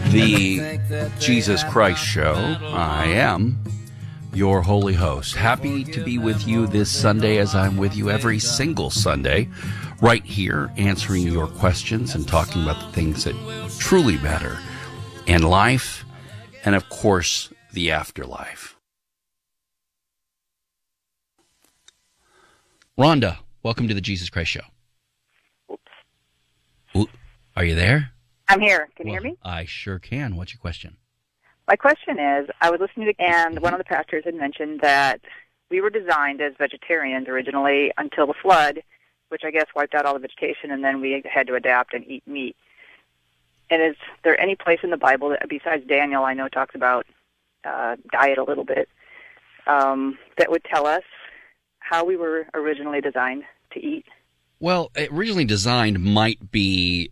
The Jesus Christ Show. I am your holy host. Happy to be with you this Sunday, as I'm with you every single Sunday, right here, answering your questions and talking about the things that truly matter in life and, of course, the afterlife. Rhonda, welcome to the Jesus Christ Show. Oops. Are you there? I'm here. Can you hear me? I sure can. What's your question? My question is, I was listening to, and one of the pastors had mentioned that we were designed as vegetarians originally until the flood, which I guess wiped out all the vegetation, and then we had to adapt and eat meat. And is there any place in the Bible, that, besides Daniel, I know talks about diet a little bit, that would tell us how we were originally designed to eat? Well, originally designed might be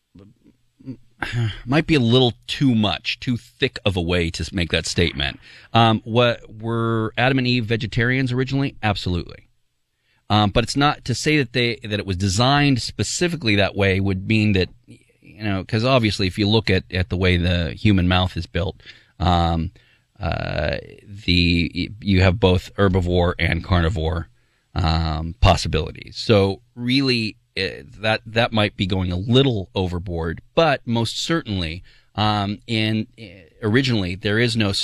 a little too much, too thick of a way to make that statement. What were Adam and Eve vegetarians originally? Absolutely. But it's not to say that it was designed specifically that way would mean that, because obviously if you look at the way the human mouth is built, you have both herbivore and carnivore possibilities. So really, that might be going a little overboard, but most certainly, originally there is no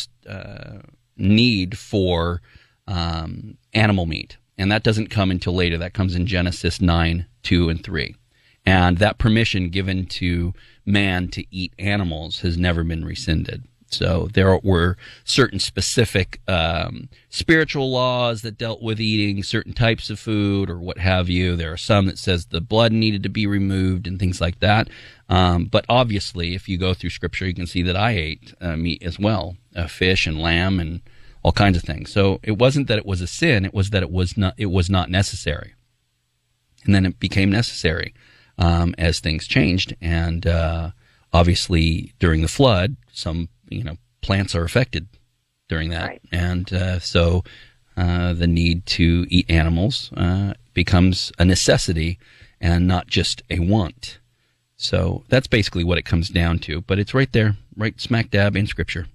need for animal meat, and that doesn't come until later. That comes in Genesis 9:2 and 3, and that permission given to man to eat animals has never been rescinded. So there were certain specific spiritual laws that dealt with eating certain types of food or what have you. There are some that says the blood needed to be removed and things like that. But obviously, if you go through Scripture, you can see that I ate meat as well, fish and lamb and all kinds of things. So it wasn't that it was a sin; it was that it was not necessary. And then it became necessary as things changed, and obviously during the flood, some plants are affected during that. Right. And so the need to eat animals becomes a necessity and not just a want. So that's basically what it comes down to. But it's right there, right smack dab in Scripture.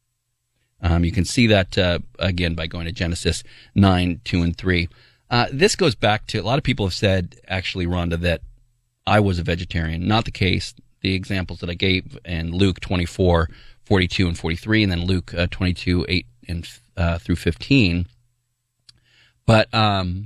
You can see that, again, by going to Genesis 9:2 and 3. This goes back to, a lot of people have said, actually, Rhonda, that I was a vegetarian. Not the case. The examples that I gave in Luke 24:42 and 43, and then Luke 22:8 and through 15. But and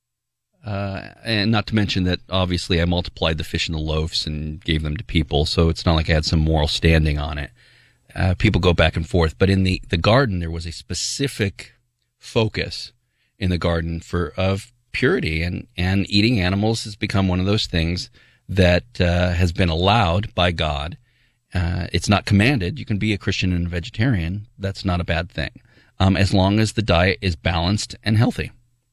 not to mention that obviously I multiplied the fish and the loaves and gave them to people, so it's not like I had some moral standing on it. People go back and forth, but in the garden there was a specific focus in the garden of purity, and eating animals has become one of those things that has been allowed by God. It's not commanded. You can be a Christian and a vegetarian. That's not a bad thing, as long as the diet is balanced and healthy.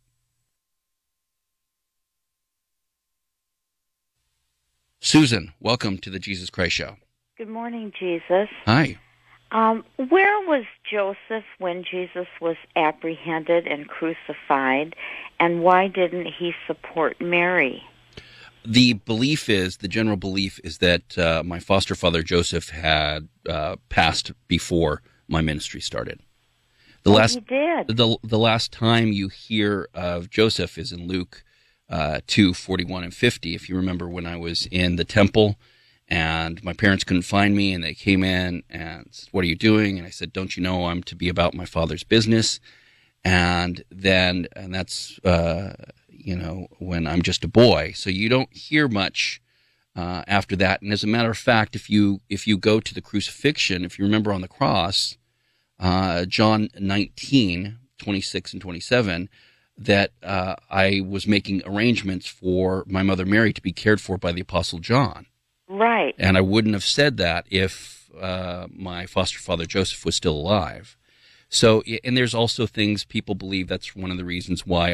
Susan, welcome to the Jesus Christ Show. Good morning, Jesus. Hi. Where was Joseph when Jesus was apprehended and crucified, and why didn't he support Mary? The general belief is that my foster father Joseph had passed before my ministry started. He did. The last time you hear of Joseph is in Luke 2:41 and 50. If you remember, when I was in the temple and my parents couldn't find me, and they came in and said, "What are you doing?" And I said, "Don't you know I'm to be about my Father's business?" And that's when I'm just a boy. So you don't hear much after that. And as a matter of fact, if you go to the crucifixion, if you remember on the cross, John 19:26 and 27, that I was making arrangements for my mother Mary to be cared for by the Apostle John. Right. And I wouldn't have said that if my foster father Joseph was still alive. So, and there's also things people believe that's one of the reasons why